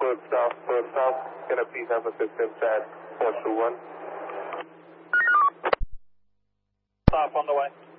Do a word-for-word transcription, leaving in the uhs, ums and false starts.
road south, road south. Can I please have assistance at four two one? Stop on the way.